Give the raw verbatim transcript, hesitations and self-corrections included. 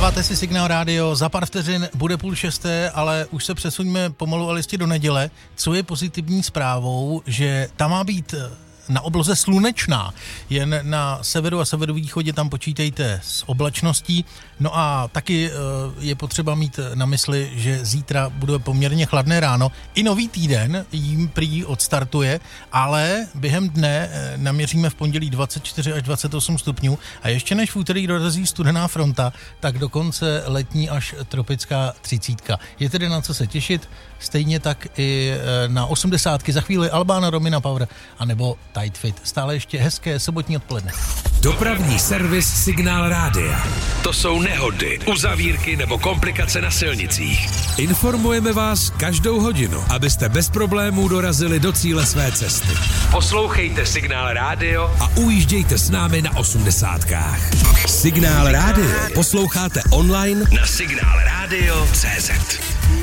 Posloucháte si Signál rádio, za pár vteřin bude půl šesté, ale už se přesuňme pomalu ale jistě do neděle. Co je pozitivní zprávou, že tam má být na obloze slunečná, jen na severu a severovýchodě tam počítejte s oblačností. No a taky je potřeba mít na mysli, že zítra bude poměrně chladné ráno. I nový týden jim prý odstartuje, ale během dne naměříme v pondělí dvacet čtyři až dvacet osm stupňů a ještě než v úterý dorazí studená fronta, tak dokonce letní až tropická třicítka. Je tedy na co se těšit, stejně tak i na osmdesátky. Za chvíli Albána, Romina Power anebo Tight Fit. Stále ještě hezké sobotní odpoledne. Dopravní servis Signál rádia. To jsou nehody, uzavírky nebo komplikace na silnicích. Informujeme vás každou hodinu, abyste bez problémů dorazili do cíle své cesty. Poslouchejte Signál rádio a ujíždějte s námi na osmdesátkách. Signál rádio posloucháte online na signál rádio tečka cé zet.